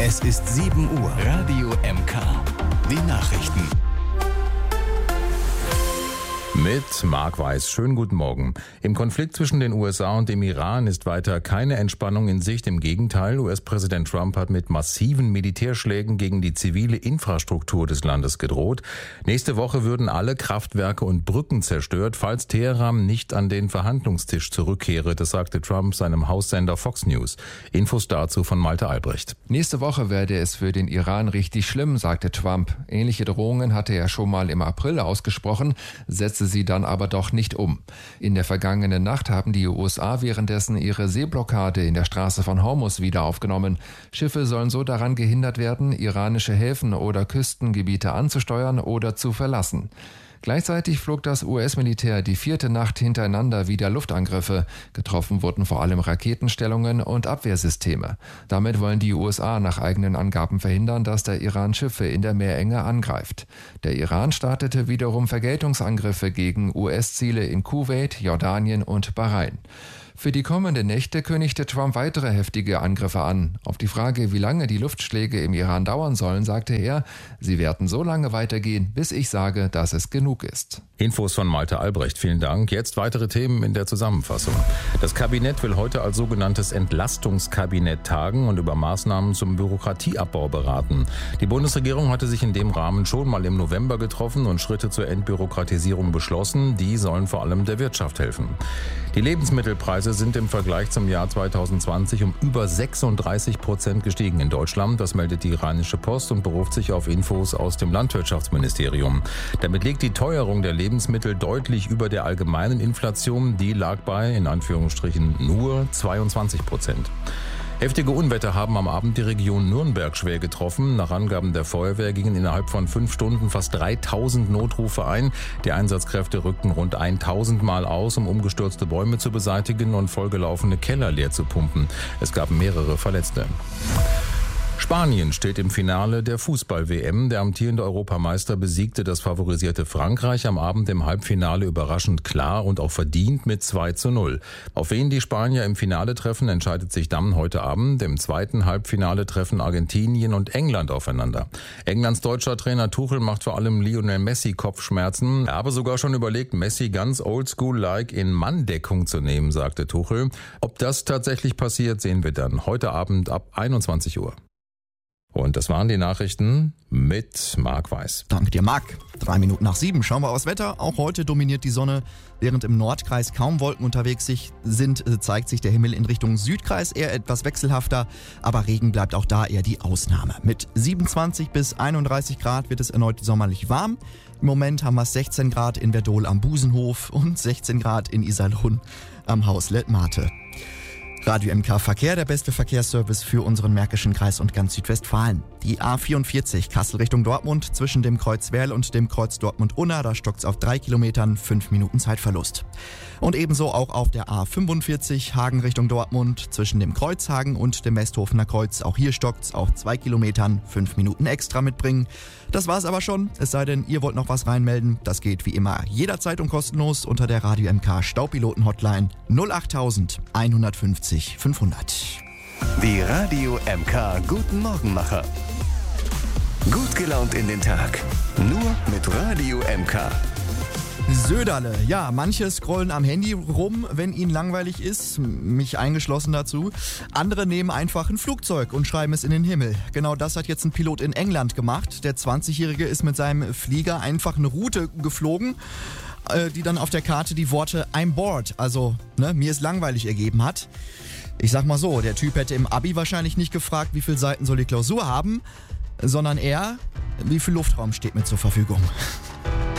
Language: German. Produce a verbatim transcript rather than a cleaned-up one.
Es ist sieben Uhr. Radio M K. Die Nachrichten. Mit Marc Weiß. Schönen guten Morgen. Im Konflikt zwischen den U S A und dem Iran ist weiter keine Entspannung in Sicht. Im Gegenteil, U S-Präsident Trump hat mit massiven Militärschlägen gegen die zivile Infrastruktur des Landes gedroht. Nächste Woche würden alle Kraftwerke und Brücken zerstört, falls Teheran nicht an den Verhandlungstisch zurückkehre. Das sagte Trump seinem Haussender Fox News. Infos dazu von Malte Albrecht. Nächste Woche werde es für den Iran richtig schlimm, sagte Trump. Ähnliche Drohungen hatte er schon mal im April ausgesprochen, setzte sie dann aber doch nicht um. In der vergangenen Nacht haben die U S A währenddessen ihre Seeblockade in der Straße von Hormuz wieder aufgenommen. Schiffe sollen so daran gehindert werden, iranische Häfen oder Küstengebiete anzusteuern oder zu verlassen. Gleichzeitig flog das U S-Militär die vierte Nacht hintereinander wieder Luftangriffe. Getroffen wurden vor allem Raketenstellungen und Abwehrsysteme. Damit wollen die U S A nach eigenen Angaben verhindern, dass der Iran Schiffe in der Meerenge angreift. Der Iran startete wiederum Vergeltungsangriffe gegen U S-Ziele in Kuwait, Jordanien und Bahrain. Für die kommenden Nächte kündigte Trump weitere heftige Angriffe an. Auf die Frage, wie lange die Luftschläge im Iran dauern sollen, sagte er, sie werden so lange weitergehen, bis ich sage, dass es genug ist. Infos von Malte Albrecht, vielen Dank. Jetzt weitere Themen in der Zusammenfassung. Das Kabinett will heute als sogenanntes Entlastungskabinett tagen und über Maßnahmen zum Bürokratieabbau beraten. Die Bundesregierung hatte sich in dem Rahmen schon mal im November getroffen und Schritte zur Entbürokratisierung beschlossen. Die sollen vor allem der Wirtschaft helfen. Die Lebensmittelpreise sind im Vergleich zum Jahr zweitausendzwanzig um über sechsunddreißig Prozent gestiegen in Deutschland. Das meldet die Rheinische Post und beruft sich auf Infos aus dem Landwirtschaftsministerium. Damit liegt die Teuerung der Lebensmittel deutlich über der allgemeinen Inflation. Die lag bei, in Anführungsstrichen, nur zweiundzwanzig Prozent. Heftige Unwetter haben am Abend die Region Nürnberg schwer getroffen. Nach Angaben der Feuerwehr gingen innerhalb von fünf Stunden fast dreitausend Notrufe ein. Die Einsatzkräfte rückten rund tausend Mal aus, um umgestürzte Bäume zu beseitigen und vollgelaufene Keller leer zu pumpen. Es gab mehrere Verletzte. Spanien steht im Finale der Fußball-W M. Der amtierende Europameister besiegte das favorisierte Frankreich am Abend im Halbfinale überraschend klar und auch verdient mit zwei zu null. Auf wen die Spanier im Finale treffen, entscheidet sich dann heute Abend. Im zweiten Halbfinale treffen Argentinien und England aufeinander. Englands deutscher Trainer Tuchel macht vor allem Lionel Messi Kopfschmerzen. Er habe sogar schon überlegt, Messi ganz oldschool-like in Manndeckung zu nehmen, sagte Tuchel. Ob das tatsächlich passiert, sehen wir dann heute Abend ab einundzwanzig Uhr. Und das waren die Nachrichten mit Marc Weiß. Danke dir, Marc. Drei Minuten nach sieben schauen wir aufs Wetter. Auch heute dominiert die Sonne. Während im Nordkreis kaum Wolken unterwegs sind, zeigt sich der Himmel in Richtung Südkreis eher etwas wechselhafter. Aber Regen bleibt auch da eher die Ausnahme. Mit siebenundzwanzig bis einunddreißig Grad wird es erneut sommerlich warm. Im Moment haben wir sechzehn Grad in Verdol am Busenhof und sechzehn Grad in Iserlohn am Haus Lettmate. Radio M K Verkehr, der beste Verkehrsservice für unseren Märkischen Kreis und ganz Südwestfalen. Die A vierundvierzig Kassel Richtung Dortmund zwischen dem Kreuz Werl und dem Kreuz Dortmund-Unna, da stockt's auf drei Kilometern, fünf Minuten Zeitverlust. Und ebenso auch auf der A fünfundvierzig Hagen Richtung Dortmund zwischen dem Kreuz Hagen und dem Westhofener Kreuz. Auch hier stockt's auf zwei Kilometern, fünf Minuten extra mitbringen. Das war's aber schon, es sei denn, ihr wollt noch was reinmelden. Das geht wie immer jederzeit und kostenlos unter der Radio M K Staupiloten-Hotline null achttausend einhundertfünfzig fünfhundert. Die Radio M K Guten Morgenmacher. Gut gelaunt in den Tag. Nur mit Radio M K. Söderle, ja, manche scrollen am Handy rum, wenn ihnen langweilig ist, mich eingeschlossen dazu. Andere nehmen einfach ein Flugzeug und schreiben es in den Himmel. Genau das hat jetzt ein Pilot in England gemacht. Der zwanzigjährige ist mit seinem Flieger einfach eine Route geflogen, die dann auf der Karte die Worte I'm bored, also ne, mir ist langweilig ergeben hat. Ich sag mal so, der Typ hätte im Abi wahrscheinlich nicht gefragt, wie viele Seiten soll die Klausur haben, sondern eher, wie viel Luftraum steht mir zur Verfügung.